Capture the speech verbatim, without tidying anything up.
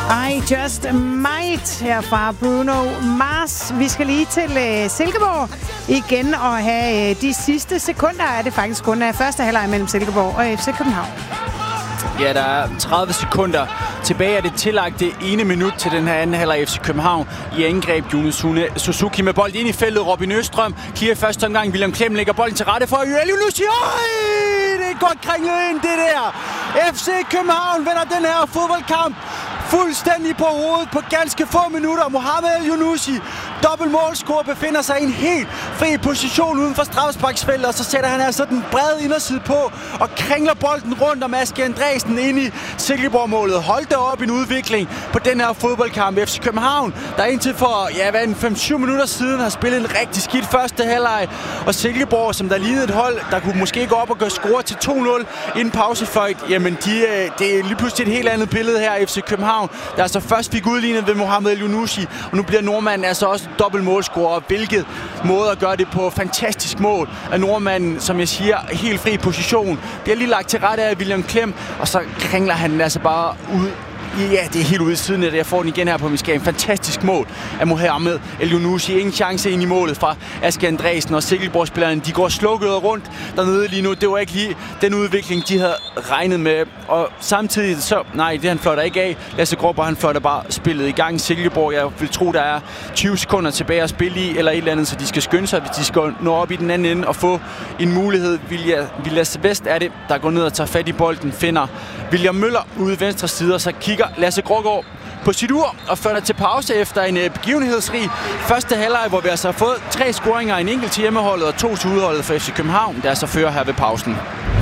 I Just Might her fra Bruno Mars. Vi skal lige til uh, Silkeborg igen og have uh, de sidste sekunder er det faktisk kun af første halvleg mellem Silkeborg og F C København. Ja, der er tredive sekunder tilbage af det tillagte ene minut til den her anden halvleg F C København i angreb. Yunus Suzuki med bold ind i feltet. Robin Østrøm clear første omgang. William Klem lægger bolden til rette for Yunus. Det er godt kringlet ind, det der. F C København vinder den her fodboldkamp fuldstændig på hovedet på ganske få minutter. Mohamed El-Yunusi, dobbeltmålscorer, befinder sig i en helt fri position uden for straffesparksfeltet, og så sætter han altså den brede inderside på og kringler bolden rundt om Aske Andresen ind i Silkeborg-målet. Hold da op en udvikling på den her fodboldkamp. F C København, der indtil for ja, hvad, fem syv minutter siden har spillet en rigtig skidt første halvleg, og Silkeborg, som der lignede et hold, der kunne måske gå op og gøre score til to nul inden pausefløjt, jamen de, det er lige pludselig et helt andet billede her F C København, der altså først fik udlignet ved Mohamed El-Yunusi, og nu bliver nordmanden altså også dobbelt målscorer. Hvilket måde at gøre det på. Fantastisk mål af nordmanden, som jeg siger, helt fri position. Bliver lige lagt til rette af William Klem, og så kringler han den altså bare ud. Ja, det er helt ude i siden af det. Jeg får den igen her på min skærm. Fantastisk mål af Mohamed El-Yunusi. Ingen chance ind i målet fra Aske Andresen, og Silkeborg-spillerne, de går slukket rundt dernede lige nu. Det var ikke lige den udvikling, de havde regnet med. Og samtidig så, nej, det han fløjter ikke af. Lasse Gråber, han fløjter bare spillet i gang. Silkeborg, jeg vil tro, der er tyve sekunder tilbage at spille i, eller et eller andet, så de skal skynde sig, hvis de skal nå op i den anden ende og få en mulighed. Vilas Vest er det, der går ned og tager fat i bolden, finder William Møller ude i venstre side, og så kigger Lasse Grågaard på sit ur og fører til pause efter en begivenhedsrig første halvleg, hvor vi altså har fået tre scoringer, en enkelt til hjemmeholdet og to til udholdet for F C København, der så fører her ved pausen.